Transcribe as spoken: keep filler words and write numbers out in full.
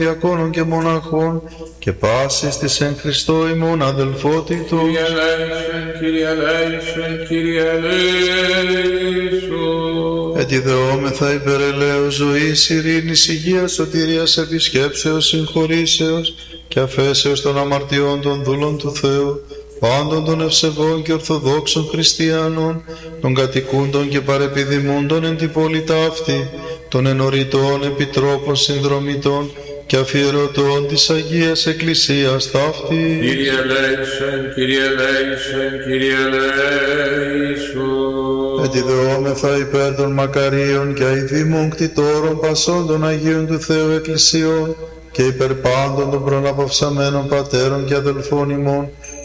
διακόνων και μοναχών και πάσης της εν Χριστώ ημών αδελφότητος. Κύριε ελέησον, Κύριε ελέησον, Κύριε ελέησον. Ετιδεόμεθα υπερ ελέους ζωής, ειρήνης, υγείας, σωτηρίας, επισκέψεως, συγχωρήσεως και αφέσεως των αμαρτιών των δούλων του Θεού, πάντων των ευσεβών και ορθοδόξων χριστιανών, των κατοικούντων και παρεπιδημούντων εν την πόλη ταύτη, των ενωρητών επιτρόπων συνδρομητών και αφιερωτών της Αγίας Εκκλησίας ταύτη. Κύριε ελέησον, Κύριε ελέησον, Κύριε ελέησον. Ετιδεόμεθα υπέρ των μακαρίων και αηδήμων κτητόρων πασών των Αγίων του Θεού Εκκλησιών και υπέρ πάντων των προναπαυσαμένων πατέρων και αδελφών ημών,